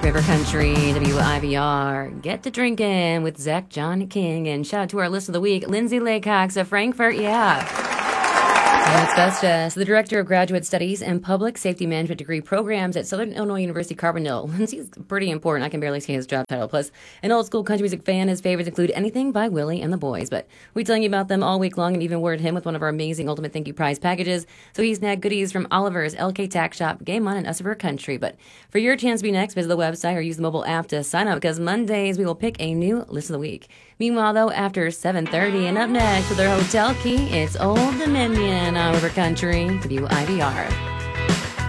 River Country, WIVR. Get to drinking with Zach John King. And shout out to our list of the week, Lindsay Laycox of Frankfurt. Yeah. That's Festus, the Director of Graduate Studies and Public Safety Management degree programs at Southern Illinois University Carbondale. Lindsay's pretty important. I can barely say his job title. Plus, an old school country music fan. His favorites include anything by Willie and the Boys. But we're telling you about them all week long and even worded him with one of our amazing Ultimate Thank You Prize packages. So he snagged goodies from Oliver's, LK Tack Shop, Game On, and Us River Country. But for your chance to be next, visit the website or use the mobile app to sign up because Mondays we will pick a new list of the week. Meanwhile, though, after 7:30 and up next with our hotel key, it's Old Dominion on River Country, WIVR.